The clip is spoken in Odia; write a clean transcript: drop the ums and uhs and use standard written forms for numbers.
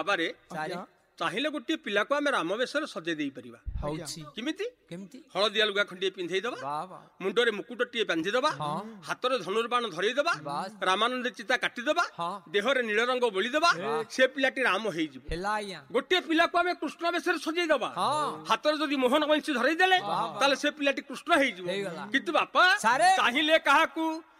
ବାବାରେ ଚାହିଁଲେ ଗୋଟିଏ ପିଲାକୁ ଆମେ ରାମ ବେଶରେ ସଜେଇ ଦେଇ ପାରିବା। କେମିତି? ହଳଦିଆ ଲୁଗା ଖଣ୍ଡିଏ ପିନ୍ଧେଇ ଦବା, ମୁଣ୍ଡରେ ମୁକୁଟଟିଏ ବାନ୍ଧିଦବା, ହାତରେ ଧନୁର୍ବାଣ ଧରେଇଦବା, ରାମାନନ୍ଦେ ଚିତା କାଟିଦବା, ଦେହରେ ନୀଳ ରଙ୍ଗ ବୋଳିଦବା, ସେ ପିଲାଟି ରାମ ହେଇଯିବ। ଗୋଟିଏ ପିଲାକୁ ଆମେ କୃଷ୍ଣ ବେଶରେ ସଜେଇ ଦବା, ହାତରେ ଯଦି ମୋହନ ବଂଶୀ ଧରେଇ ଦେଲେ ତାହେଲେ ସେ ପିଲାଟି କୃଷ୍ଣ ହେଇଯିବ। କିନ୍ତୁ ବାପା ଚାହିଁଲେ କାହାକୁ